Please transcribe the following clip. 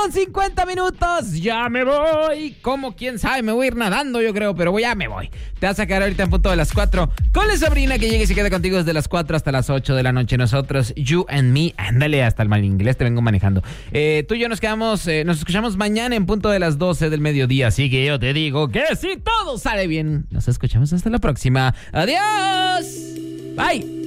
8:50. Ya me voy. Como quién sabe, me voy a ir nadando, yo creo, pero ya me voy. Te vas a quedar ahorita en punto de las 4 con la Sabrina, que llegue y se quede contigo desde las 4 hasta las 8 de la noche. Nosotros, you and me. Ándale, hasta el mal inglés te vengo manejando. Tú y yo nos quedamos, nos escuchamos mañana en punto de las 12 del mediodía. Así que yo te digo que si todo sale bien, nos escuchamos hasta la próxima. Adiós. Bye.